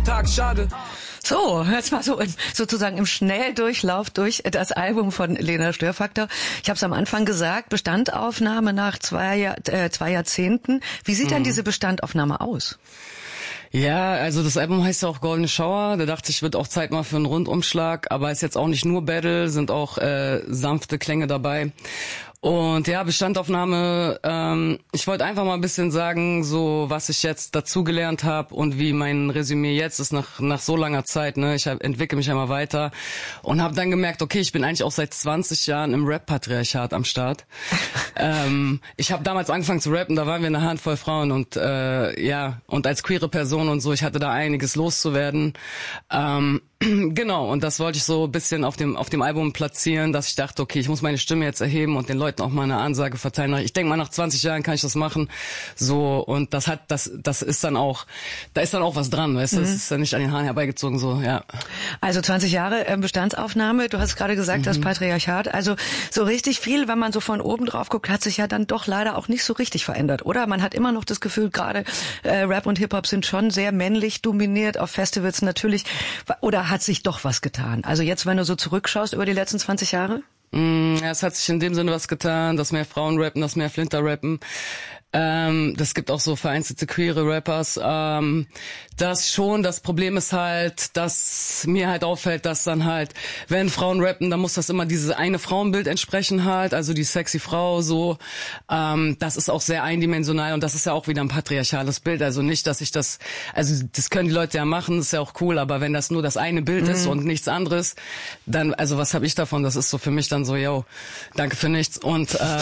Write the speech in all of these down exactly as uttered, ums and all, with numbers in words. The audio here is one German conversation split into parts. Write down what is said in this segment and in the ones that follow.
Tag, schade. So, jetzt mal so in, sozusagen im Schnelldurchlauf durch das Album von Lena Störfaktor. Ich habe es am Anfang gesagt, Bestandaufnahme nach zwei, Jahr, äh, zwei Jahrzehnten. Wie sieht mhm. denn diese Bestandaufnahme aus? Ja, also das Album heißt ja auch Golden Shower. Da dachte ich, wird auch Zeit mal für einen Rundumschlag. Aber ist jetzt auch nicht nur Battle, sind auch äh, sanfte Klänge dabei. Und ja, Bestandaufnahme, ähm, ich wollte einfach mal ein bisschen sagen, so was ich jetzt dazugelernt habe und wie mein Resümee jetzt ist nach nach so langer Zeit. Ne, ich hab, entwickle mich immer weiter und habe dann gemerkt, okay, ich bin eigentlich auch seit zwanzig Jahren im Rap-Patriarchat am Start. ähm, ich habe damals angefangen zu rappen, da waren wir eine Handvoll Frauen und äh, ja, und als queere Person und so, ich hatte da einiges loszuwerden. Ähm, Genau, und das wollte ich so ein bisschen auf dem auf dem Album platzieren, dass ich dachte, okay, ich muss meine Stimme jetzt erheben und den Leuten auch mal eine Ansage verteilen. Ich denke mal, nach zwanzig Jahren kann ich das machen. So, und das hat das das ist dann auch, da ist dann auch was dran, weißt du, das mhm. ist dann nicht an den Haaren herbeigezogen, so, ja. Also zwanzig Jahre Bestandsaufnahme, du hast gerade gesagt, mhm. das Patriarchat, also so richtig viel, wenn man so von oben drauf guckt, hat sich ja dann doch leider auch nicht so richtig verändert, oder? Man hat immer noch das Gefühl, gerade äh, Rap und Hip-Hop sind schon sehr männlich dominiert, auf Festivals natürlich, oder hat sich doch was getan? Also jetzt, wenn du so zurückschaust über die letzten zwanzig Jahre? Mm, ja, es hat sich in dem Sinne was getan, dass mehr Frauen rappen, dass mehr Flinter rappen. Ähm, das gibt auch so vereinzelte queere Rappers. Ähm, das schon, das Problem ist halt, dass mir halt auffällt, dass dann halt, wenn Frauen rappen, dann muss das immer dieses eine Frauenbild entsprechen halt, also die sexy Frau so. Ähm, das ist auch sehr eindimensional und das ist ja auch wieder ein patriarchales Bild. Also nicht, dass ich das, also das können die Leute ja machen, das ist ja auch cool, aber wenn das nur das eine Bild mhm. ist und nichts anderes, dann, also was habe ich davon? Das ist so für mich dann so, yo, danke für nichts und äh,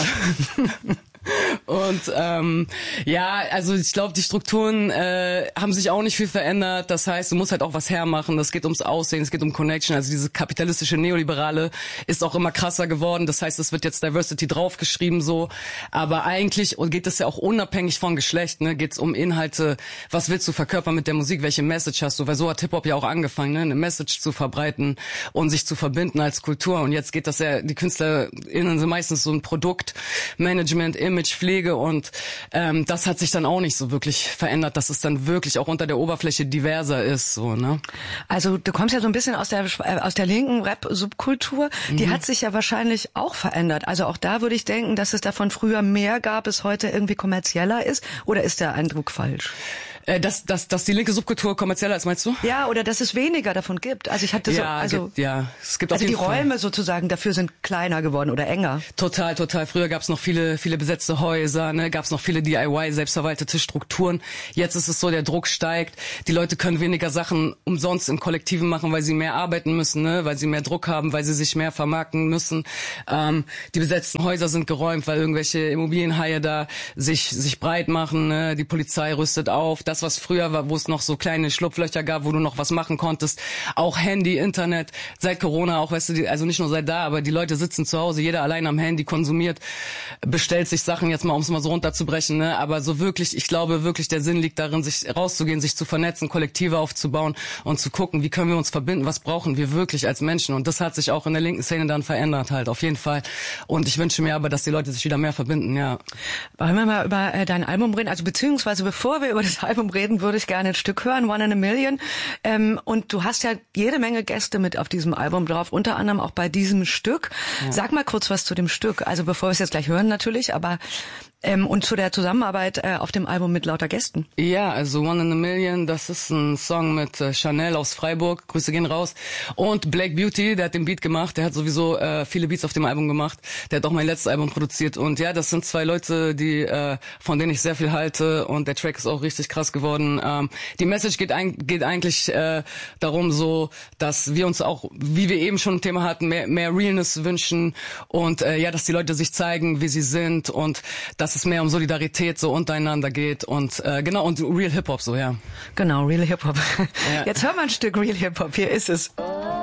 Und ähm, ja, also ich glaube, die Strukturen äh, haben sich auch nicht viel verändert. Das heißt, du musst halt auch was hermachen. Das geht ums Aussehen, es geht um Connection. Also diese kapitalistische Neoliberale ist auch immer krasser geworden. Das heißt, es wird jetzt Diversity draufgeschrieben so. Aber eigentlich geht es ja auch unabhängig von Geschlecht. Ne, geht es um Inhalte. Was willst du verkörpern mit der Musik? Welche Message hast du? Weil so hat Hip-Hop ja auch angefangen, ne? Eine Message zu verbreiten und sich zu verbinden als Kultur. Und jetzt geht das ja, die KünstlerInnen sind meistens so ein Produkt, Management, Image, Pflege und ähm, das hat sich dann auch nicht so wirklich verändert, dass es dann wirklich auch unter der Oberfläche diverser ist, so, ne? Also du kommst ja so ein bisschen aus der aus der linken Rap-Subkultur, die mhm. hat sich ja wahrscheinlich auch verändert. Also auch da würde ich denken, dass es davon früher mehr gab, es heute irgendwie kommerzieller ist, oder ist der Eindruck falsch? Äh, dass, dass, dass die linke Subkultur kommerzieller ist, meinst du? Ja, oder dass es weniger davon gibt. Also ich hatte so, ja, also, gibt, ja, es gibt also auf die jeden Räume Fall. sozusagen dafür sind kleiner geworden oder enger. Total, total. Früher gab es noch viele, viele besetzte Häuser, ne, gab es noch viele D I Y, selbstverwaltete Strukturen. Jetzt ist es so, der Druck steigt. Die Leute können weniger Sachen umsonst im Kollektiven machen, weil sie mehr arbeiten müssen, ne, weil sie mehr Druck haben, weil sie sich mehr vermarkten müssen. Ähm, die besetzten Häuser sind geräumt, weil irgendwelche Immobilienhaie da sich, sich breit machen, ne, die Polizei rüstet auf. Das, was früher war, wo es noch so kleine Schlupflöcher gab, wo du noch was machen konntest. Auch Handy, Internet, seit Corona auch, weißt du, die, also nicht nur seit da, aber die Leute sitzen zu Hause, jeder allein am Handy konsumiert, bestellt sich Sachen, jetzt mal, um es mal so runterzubrechen, ne? Aber so wirklich, ich glaube wirklich, der Sinn liegt darin, sich rauszugehen, sich zu vernetzen, Kollektive aufzubauen und zu gucken, wie können wir uns verbinden, was brauchen wir wirklich als Menschen. Und das hat sich auch in der linken Szene dann verändert halt, auf jeden Fall. Und ich wünsche mir aber, dass die Leute sich wieder mehr verbinden, ja. Wollen wir mal über äh, dein Album reden? Also beziehungsweise bevor wir über das Album reden, würde ich gerne ein Stück hören, One in a Million. Ähm, und du hast ja jede Menge Gäste mit auf diesem Album drauf, unter anderem auch bei diesem Stück. Ja. Sag mal kurz was zu dem Stück. Also bevor wir es jetzt gleich hören natürlich, aber ähm, und zu der Zusammenarbeit äh, auf dem Album mit lauter Gästen. Ja, also One in a Million, das ist ein Song mit äh, Chanel aus Freiburg. Grüße gehen raus. Und Black Beauty, der hat den Beat gemacht. Der hat sowieso äh, viele Beats auf dem Album gemacht. Der hat auch mein letztes Album produziert. Und ja, das sind zwei Leute, die äh, von denen ich sehr viel halte. Und der Track ist auch richtig krass geworden. Ähm, die Message geht, ein, geht eigentlich äh, darum so, dass wir uns auch, wie wir eben schon ein Thema hatten, mehr, mehr Realness wünschen. Und äh, ja, dass die Leute sich zeigen, wie sie sind. Und dass es mehr um Solidarität so untereinander geht. Und äh, genau, und Real Hip-Hop so, ja. Genau, Real Hip-Hop. Ja. Jetzt hören wir ein Stück Real Hip-Hop. Hier ist es.